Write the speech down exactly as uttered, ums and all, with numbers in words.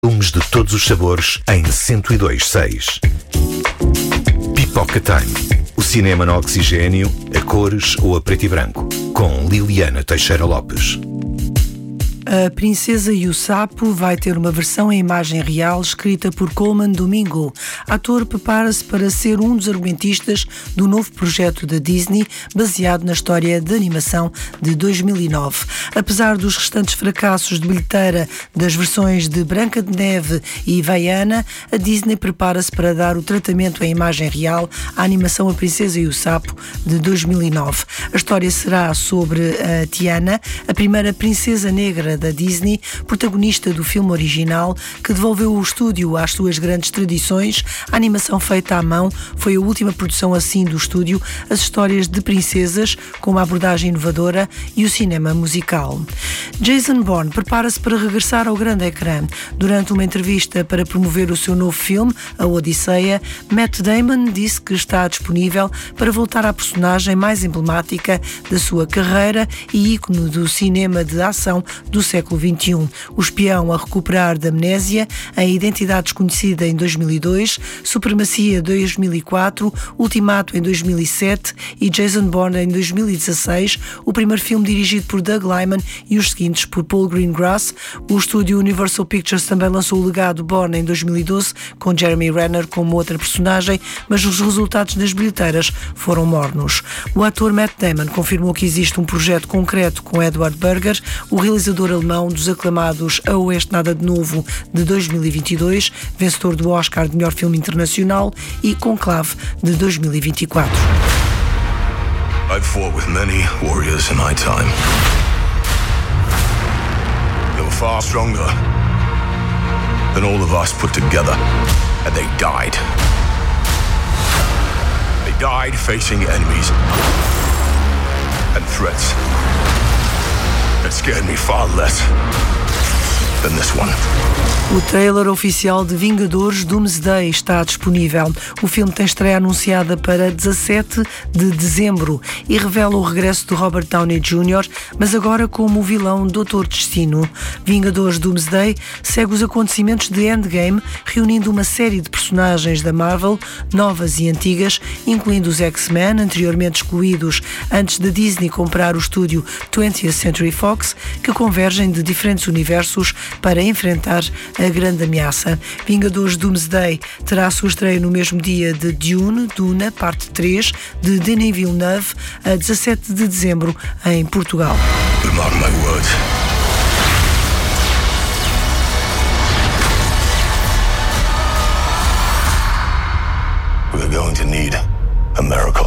Filmes de todos os sabores em cento e dois ponto seis. Pipoca Time. O cinema no oxigênio, a cores ou a preto e branco. Com Liliana Teixeira Lopes. A Princesa e o Sapo vai ter uma versão em imagem real escrita por Colman Domingo. O ator prepara-se para ser um dos argumentistas do novo projeto da Disney, baseado na história de animação de dois mil e nove. Apesar dos restantes fracassos de bilheteira das versões de Branca de Neve e Vaiana, a Disney prepara-se para dar o tratamento em imagem real à animação A Princesa e o Sapo de dois mil e nove. A história será sobre a Tiana, a primeira princesa negra da Disney, protagonista do filme original, que devolveu o estúdio às suas grandes tradições. A animação feita à mão foi a última produção assim do estúdio, as histórias de princesas com uma abordagem inovadora e o cinema musical. Jason Bourne prepara-se para regressar ao grande ecrã. Durante uma entrevista para promover o seu novo filme, A Odisseia, Matt Damon disse que está disponível para voltar à personagem mais emblemática da sua carreira e ícone do cinema de ação do século vinte e um. O espião a recuperar da amnésia, a identidade desconhecida em dois mil e dois, Supremacia dois mil e quatro, Ultimato em dois mil e sete e Jason Bourne em dois mil e dezasseis, o primeiro filme dirigido por Doug Liman e os seguintes por Paul Greengrass. O estúdio Universal Pictures também lançou o legado Bourne em dois mil e doze, com Jeremy Renner como outra personagem, mas os resultados das bilheteiras foram mornos. O ator Matt Damon confirmou que existe um projeto concreto com Edward Berger, o realizador alemão dos aclamados A Oeste Nada de Novo de dois mil e vinte e dois, vencedor do Oscar de melhor filme internacional, e Conclave de dois mil e vinte e quatro. I've fought with many warriors in my time. They were far stronger than all of us put together, and they died. They died facing enemies and threats that scared me far less than this one. O trailer oficial de Vingadores Doomsday está disponível. O filme tem estreia anunciada para dezassete de dezembro e revela o regresso de Robert Downey júnior, mas agora como o vilão doutor Destino. Vingadores Doomsday segue os acontecimentos de Endgame, reunindo uma série de personagens da Marvel, novas e antigas, incluindo os X-Men, anteriormente excluídos antes da Disney comprar o estúdio twentieth Century Fox, que convergem de diferentes universos para enfrentar a grande ameaça. Vingadores Doomsday terá a sua estreia no mesmo dia de Dune, Duna, parte três, de Denis Villeneuve, a dezassete de dezembro, em Portugal. Mark my words. We're going to need a miracle.